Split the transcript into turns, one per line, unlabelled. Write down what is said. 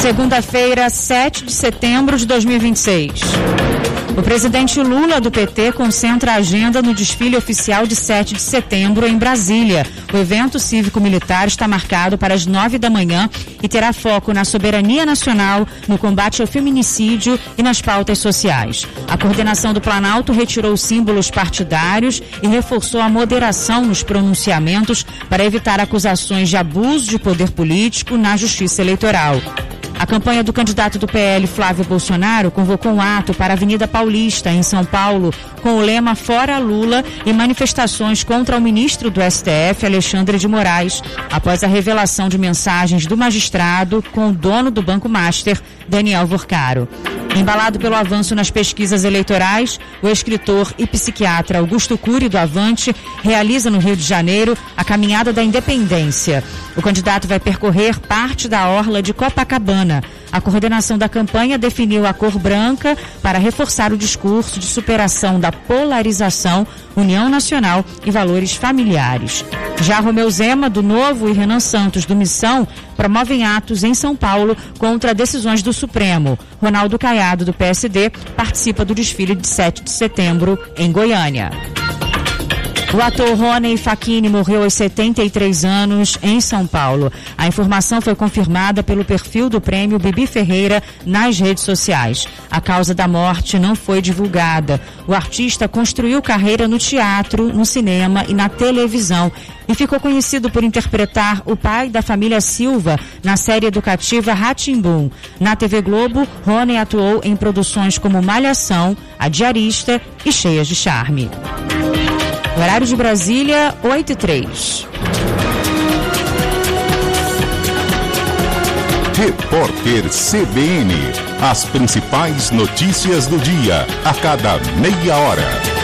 Segunda-feira, 7 de setembro de 2026. O presidente Lula, do PT, concentra a agenda no desfile oficial de 7 de setembro em Brasília. O evento cívico-militar está marcado para as 9 da manhã e terá foco na soberania nacional, no combate ao feminicídio e nas pautas sociais. A coordenação do Planalto retirou símbolos partidários e reforçou a moderação nos pronunciamentos para evitar acusações de abuso de poder político na justiça eleitoral. A campanha do candidato do PL, Flávio Bolsonaro, convocou um ato para a Avenida Paulista, em São Paulo, com o lema Fora Lula e manifestações contra o ministro do STF, Alexandre de Moraes, após a revelação de mensagens do magistrado com o dono do Banco Master, Daniel Vorcaro. Embalado pelo avanço nas pesquisas eleitorais, o escritor e psiquiatra Augusto Cury, do Avante, realiza no Rio de Janeiro a Caminhada da Independência. O candidato vai percorrer parte da orla de Copacabana. A coordenação da campanha definiu a cor branca para reforçar o discurso de superação da polarização, união nacional e valores familiares. Já Romeu Zema, do Novo, e Renan Santos, do Missão, promovem atos em São Paulo contra decisões do Supremo. Ronaldo Caiado, do PSD, participa do desfile de 7 de setembro em Goiânia. O ator Rony Facchini morreu aos 73 anos em São Paulo. A informação foi confirmada pelo perfil do prêmio Bibi Ferreira nas redes sociais. A causa da morte não foi divulgada. O artista construiu carreira no teatro, no cinema e na televisão e ficou conhecido por interpretar o pai da família Silva na série educativa Rá-Tim-Bum. Na TV Globo, Rony atuou em produções como Malhação, A Diarista e Cheias de Charme. Horário de Brasília, 8h03.
Repórter CBN. As principais notícias do dia, a cada meia hora.